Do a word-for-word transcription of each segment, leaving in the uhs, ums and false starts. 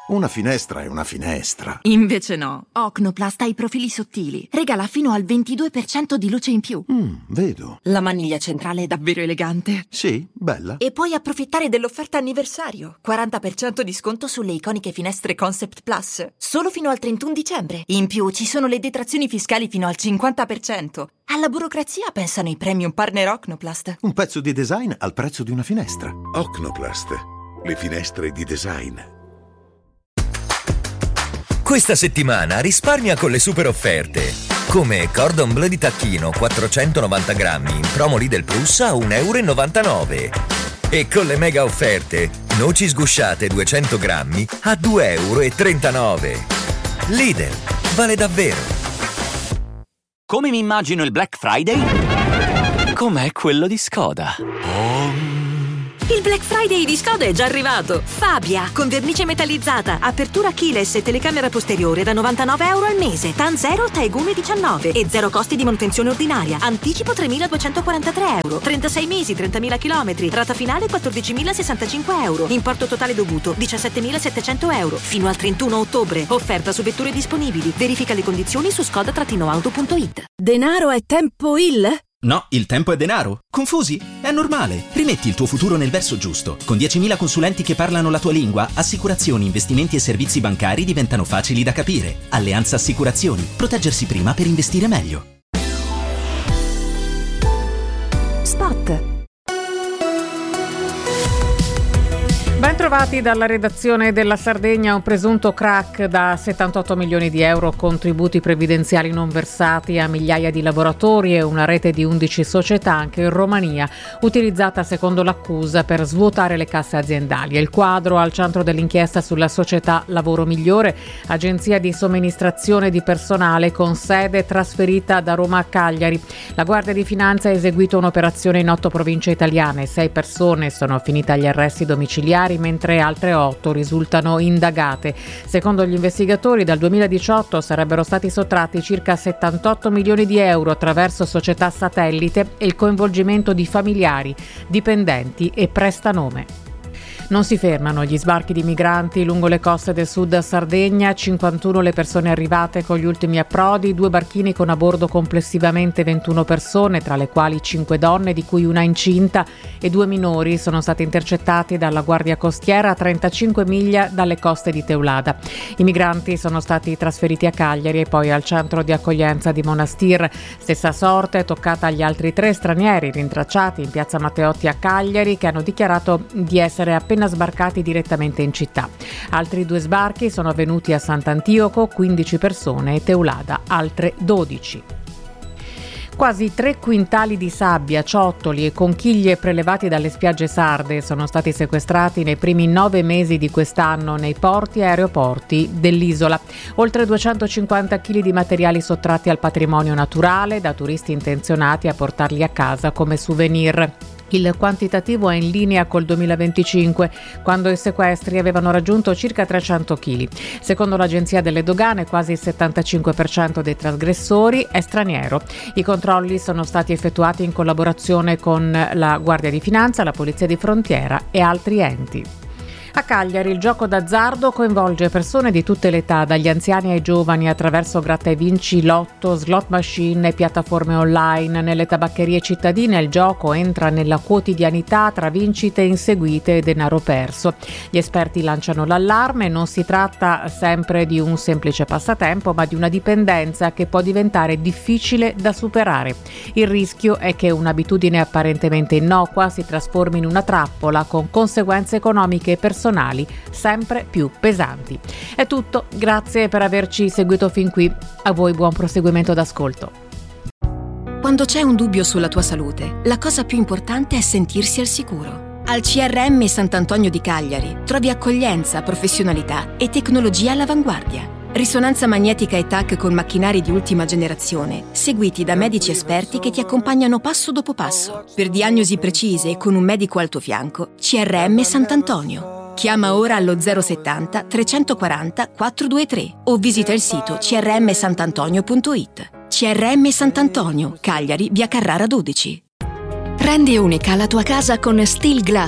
Una finestra è una finestra. Invece no. Ocnoplast ha i profili sottili. Regala fino al ventidue per cento di luce in più. Mm, vedo. La maniglia centrale è davvero elegante. Sì, bella. E puoi approfittare dell'offerta anniversario. quaranta per cento di sconto sulle iconiche finestre Concept Plus. Solo fino al trentuno dicembre. In più ci sono le detrazioni fiscali fino al cinquanta per cento. Alla burocrazia pensano i premium partner Ocnoplast. Un pezzo di design al prezzo di una finestra. Ocnoplast. Le finestre di design. Questa settimana risparmia con le super offerte. Come Cordon Bleu di tacchino quattrocentonovanta grammi in promo Lidl Plus a un euro e novantanove. E con le mega offerte, noci sgusciate duecento grammi a due euro e trentanove. Lidl, vale davvero. Come mi immagino il Black Friday? Com'è quello di Skoda. Oh. Il Black Friday di Skoda è già arrivato. Fabia, con vernice metallizzata, apertura keyless e telecamera posteriore da novantanove euro al mese. TAN zero, Taegumi diciannove e zero costi di manutenzione ordinaria. Anticipo tremiladuecentoquarantatré euro. trentasei mesi, trentamila chilometri. Rata finale quattordicimilasessantacinque euro. Importo totale dovuto diciassettemilasettecento euro. Fino al trentuno ottobre. Offerta su vetture disponibili. Verifica le condizioni su skoda auto punto it. Denaro è tempo il? No, il tempo è denaro. Confusi? È normale. Rimetti il tuo futuro nel verso giusto. Con diecimila consulenti che parlano la tua lingua, assicurazioni, investimenti e servizi bancari diventano facili da capire. Alleanza Assicurazioni. Proteggersi prima per investire meglio. Spot. Ben trovati dalla redazione della Sardegna. Un presunto crack da settantotto milioni di euro, contributi previdenziali non versati a migliaia di lavoratori e una rete di undici società anche in Romania, utilizzata secondo l'accusa per svuotare le casse aziendali. È il quadro al centro dell'inchiesta sulla società Lavoro Migliore, agenzia di somministrazione di personale con sede trasferita da Roma a Cagliari. La Guardia di Finanza ha eseguito un'operazione in otto province italiane. Sei persone sono finite agli arresti domiciliari, mentre altre otto risultano indagate. Secondo gli investigatori, dal duemiladiciotto sarebbero stati sottratti circa settantotto milioni di euro attraverso società satellite e il coinvolgimento di familiari, dipendenti e prestanome. Non si fermano gli sbarchi di migranti lungo le coste del sud Sardegna, cinquantuno le persone arrivate con gli ultimi approdi, due barchini con a bordo complessivamente ventuno persone, tra le quali cinque donne, di cui una incinta, e due minori sono stati intercettati dalla Guardia Costiera a trentacinque miglia dalle coste di Teulada. I migranti sono stati trasferiti a Cagliari e poi al centro di accoglienza di Monastir. Stessa sorte è toccata agli altri tre stranieri rintracciati in piazza Matteotti a Cagliari, che hanno dichiarato di essere appena sbarcati direttamente in città. Altri due sbarchi sono avvenuti a Sant'Antioco, quindici persone, e Teulada, altre dodici. Quasi tre quintali di sabbia, ciottoli e conchiglie prelevati dalle spiagge sarde sono stati sequestrati nei primi nove mesi di quest'anno nei porti e aeroporti dell'isola. Oltre duecentocinquanta chili di materiali sottratti al patrimonio naturale da turisti intenzionati a portarli a casa come souvenir. Il quantitativo è in linea col duemilaventicinque, quando i sequestri avevano raggiunto circa trecento chili. Secondo l'Agenzia delle Dogane, quasi il settantacinque per cento dei trasgressori è straniero. I controlli sono stati effettuati in collaborazione con la Guardia di Finanza, la Polizia di Frontiera e altri enti. A Cagliari il gioco d'azzardo coinvolge persone di tutte le età, dagli anziani ai giovani, attraverso gratta e vinci, lotto, slot machine e piattaforme online. Nelle tabaccherie cittadine il gioco entra nella quotidianità tra vincite inseguite e denaro perso. Gli esperti lanciano l'allarme: non si tratta sempre di un semplice passatempo, ma di una dipendenza che può diventare difficile da superare. Il rischio è che un'abitudine apparentemente innocua si trasformi in una trappola con conseguenze economiche e personali sempre più pesanti. È tutto, grazie per averci seguito fin qui. A voi buon proseguimento d'ascolto. Quando c'è un dubbio sulla tua salute, la cosa più importante è sentirsi al sicuro. Al C R M Sant'Antonio di Cagliari trovi accoglienza, professionalità e tecnologia all'avanguardia. Risonanza magnetica e T A C con macchinari di ultima generazione, seguiti da medici esperti che ti accompagnano passo dopo passo. Per diagnosi precise e con un medico al tuo fianco, C R M Sant'Antonio. Chiama ora allo zero settanta trecentoquaranta quattrocentoventitré o visita il sito c r m santantonio punto it. C R M Sant'Antonio, Cagliari, via Carrara dodici. Rendi unica la tua casa con Steel Glass.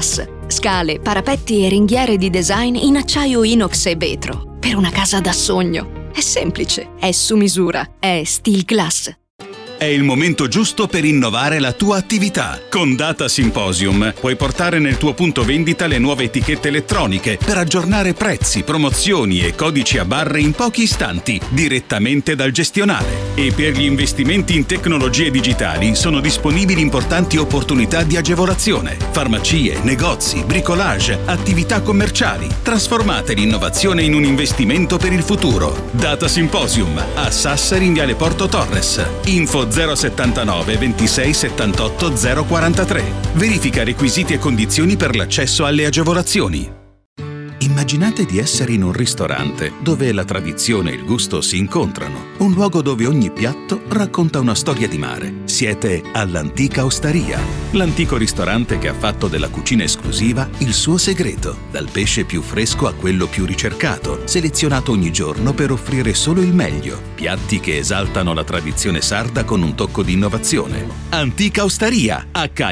Scale, parapetti e ringhiere di design in acciaio inox e vetro. Per una casa da sogno. È semplice, è su misura, è Steel Glass. È il momento giusto per innovare la tua attività. Con Data Symposium puoi portare nel tuo punto vendita le nuove etichette elettroniche per aggiornare prezzi, promozioni e codici a barre in pochi istanti direttamente dal gestionale. E per gli investimenti in tecnologie digitali sono disponibili importanti opportunità di agevolazione. Farmacie, negozi, bricolage, attività commerciali. Trasformate l'innovazione in un investimento per il futuro. Data Symposium a Sassari in Viale Porto Torres. Info zero settantanove ventisei settantotto zero quarantatré. Verifica requisiti e condizioni per l'accesso alle agevolazioni. Immaginate di essere in un ristorante dove la tradizione e il gusto si incontrano. Un luogo dove ogni piatto racconta una storia di mare. Siete all'Antica Osteria, l'antico ristorante che ha fatto della cucina esclusiva il suo segreto. Dal pesce più fresco a quello più ricercato, selezionato ogni giorno per offrire solo il meglio. Piatti che esaltano la tradizione sarda con un tocco di innovazione. Antica Osteria, a Cagliari.